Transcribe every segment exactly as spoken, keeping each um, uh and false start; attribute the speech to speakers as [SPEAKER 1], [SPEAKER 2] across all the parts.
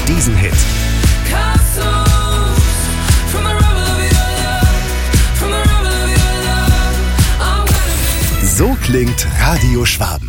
[SPEAKER 1] diesen Hit. So klingt Radio Schwaben.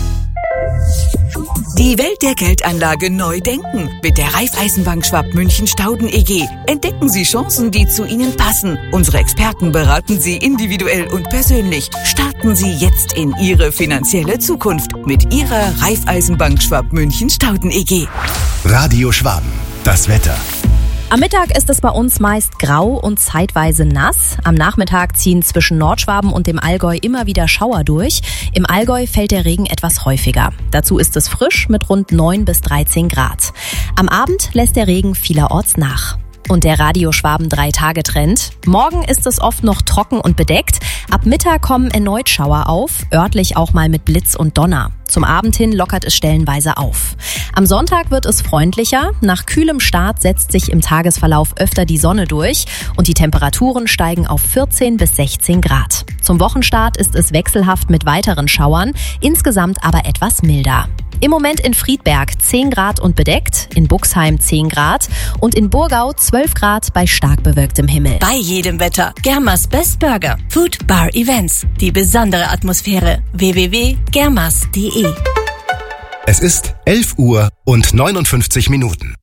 [SPEAKER 2] Die Welt der Geldanlage neu denken. Mit der Raiffeisenbank Schwab-München-Stauden E G entdecken Sie Chancen, die zu Ihnen passen. Unsere Experten beraten Sie individuell und persönlich. Starten Sie jetzt in Ihre finanzielle Zukunft mit Ihrer Raiffeisenbank Schwab-München-Stauden E G.
[SPEAKER 1] Radio Schwaben, das Wetter.
[SPEAKER 3] Am Mittag ist es bei uns meist grau und zeitweise nass. Am Nachmittag ziehen zwischen Nordschwaben und dem Allgäu immer wieder Schauer durch. Im Allgäu fällt der Regen etwas häufiger. Dazu ist es frisch mit rund neun bis dreizehn Grad. Am Abend lässt der Regen vielerorts nach. Und der Radio Schwaben drei Tage Trend. Morgen ist es oft noch trocken und bedeckt. Ab Mittag kommen erneut Schauer auf, örtlich auch mal mit Blitz und Donner. Zum Abend hin lockert es stellenweise auf. Am Sonntag wird es freundlicher. Nach kühlem Start setzt sich im Tagesverlauf öfter die Sonne durch und die Temperaturen steigen auf vierzehn bis sechzehn Grad. Zum Wochenstart ist es wechselhaft mit weiteren Schauern, insgesamt aber etwas milder. Im Moment in Friedberg zehn Grad und bedeckt, in Buxheim zehn Grad und in Burgau zwölf Grad bei stark bewölktem Himmel.
[SPEAKER 2] Bei jedem Wetter. Germas Best Burger. Food Bar Events. Die besondere Atmosphäre. w w w punkt germas punkt d e.
[SPEAKER 1] Es ist elf Uhr und neunundfünfzig Minuten.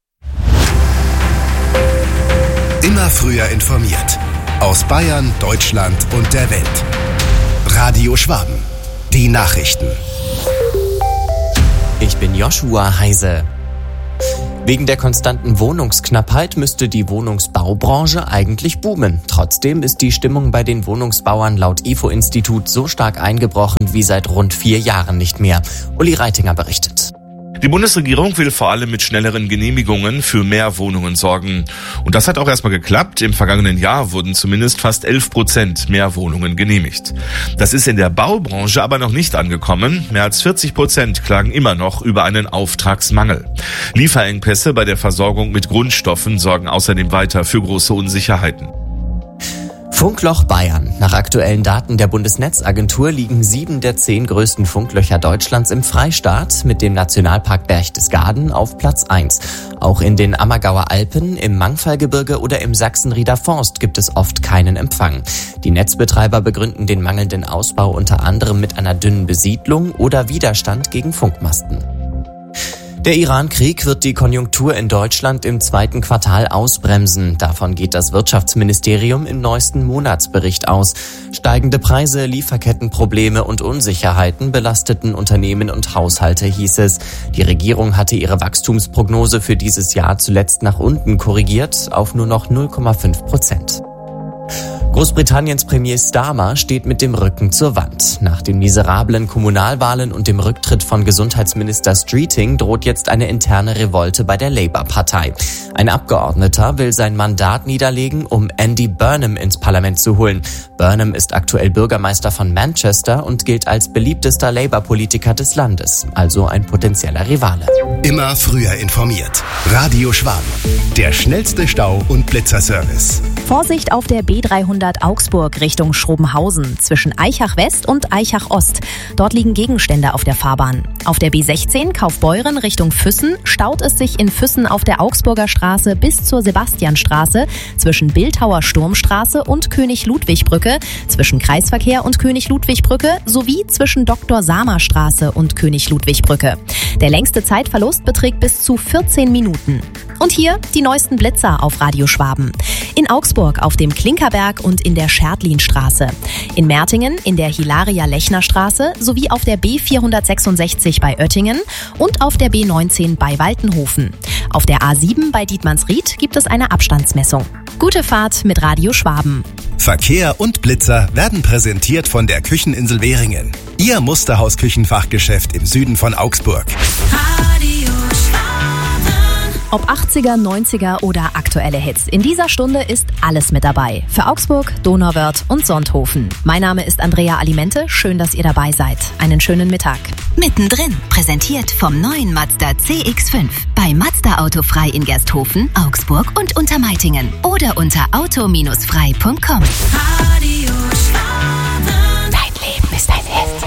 [SPEAKER 1] Immer früher informiert. Aus Bayern, Deutschland und der Welt. Radio Schwaben. Die Nachrichten.
[SPEAKER 4] Ich bin Joshua Heise. Wegen der konstanten Wohnungsknappheit müsste die Wohnungsbaubranche eigentlich boomen. Trotzdem ist die Stimmung bei den Wohnungsbauern laut I F O-Institut so stark eingebrochen wie seit rund vier Jahren nicht mehr. Uli Reitinger berichtet.
[SPEAKER 5] Die Bundesregierung will vor allem mit schnelleren Genehmigungen für mehr Wohnungen sorgen. Und das hat auch erstmal geklappt. Im vergangenen Jahr wurden zumindest fast elf Prozent mehr Wohnungen genehmigt. Das ist in der Baubranche aber noch nicht angekommen. Mehr als vierzig Prozent klagen immer noch über einen Auftragsmangel. Lieferengpässe bei der Versorgung mit Grundstoffen sorgen außerdem weiter für große Unsicherheiten.
[SPEAKER 4] Funkloch Bayern. Nach aktuellen Daten der Bundesnetzagentur liegen sieben der zehn größten Funklöcher Deutschlands im Freistaat, mit dem Nationalpark Berchtesgaden auf Platz eins. Auch in den Ammergauer Alpen, im Mangfallgebirge oder im Sachsen-Rieder Forst gibt es oft keinen Empfang. Die Netzbetreiber begründen den mangelnden Ausbau unter anderem mit einer dünnen Besiedlung oder Widerstand gegen Funkmasten. Der Iran-Krieg wird die Konjunktur in Deutschland im zweiten Quartal ausbremsen. Davon geht das Wirtschaftsministerium im neuesten Monatsbericht aus. Steigende Preise, Lieferkettenprobleme und Unsicherheiten belasteten Unternehmen und Haushalte, hieß es. Die Regierung hatte ihre Wachstumsprognose für dieses Jahr zuletzt nach unten korrigiert auf nur noch null Komma fünf Prozent. Großbritanniens Premier Starmer steht mit dem Rücken zur Wand. Nach den miserablen Kommunalwahlen und dem Rücktritt von Gesundheitsminister Streeting droht jetzt eine interne Revolte bei der Labour-Partei. Ein Abgeordneter will sein Mandat niederlegen, um Andy Burnham ins Parlament zu holen. Burnham ist aktuell Bürgermeister von Manchester und gilt als beliebtester Labour-Politiker des Landes, also ein potenzieller Rivale.
[SPEAKER 1] Immer früher informiert. Radio Schwaben. Der schnellste Stau- und Blitzerservice.
[SPEAKER 3] Vorsicht auf der B dreihundert Augsburg Richtung Schrobenhausen zwischen Eichach West und Eichach Ost. Dort liegen Gegenstände auf der Fahrbahn. Auf der B sechzehn Kaufbeuren Richtung Füssen staut es sich in Füssen auf der Augsburger Straße bis zur Sebastianstraße, zwischen Bildhauer Sturmstraße und König-Ludwig-Brücke, zwischen Kreisverkehr und König-Ludwig-Brücke sowie zwischen Doktor Samer Straße und König-Ludwig-Brücke. Der längste Zeitverlust beträgt bis zu vierzehn Minuten. Und hier die neuesten Blitzer auf Radio Schwaben. In Augsburg auf dem Klinkerberg und in der Schärtlinstraße. In Mertingen in der Hilaria-Lechner-Straße sowie auf der B vierhundertsechsundsechzig bei Oettingen und auf der B neunzehn bei Waltenhofen. Auf der A sieben bei Dietmannsried gibt es eine Abstandsmessung. Gute Fahrt mit Radio Schwaben.
[SPEAKER 1] Verkehr und Blitzer werden präsentiert von der Kücheninsel Währingen. Ihr Musterhaus-Küchenfachgeschäft im Süden von Augsburg.
[SPEAKER 2] Radio
[SPEAKER 3] Ob achtziger, neunziger oder aktuelle Hits, in dieser Stunde ist alles mit dabei. Für Augsburg, Donauwörth und Sonthofen. Mein Name ist Andrea Alimente, schön, dass ihr dabei seid. Einen schönen Mittag.
[SPEAKER 6] Mittendrin, präsentiert vom neuen Mazda C X fünf. Bei Mazda Autofrei in Gersthofen, Augsburg und Untermeitingen. Oder unter auto Bindestrich frei Punkt com.
[SPEAKER 2] Radio Schwaben.
[SPEAKER 6] Dein Leben ist ein Hit.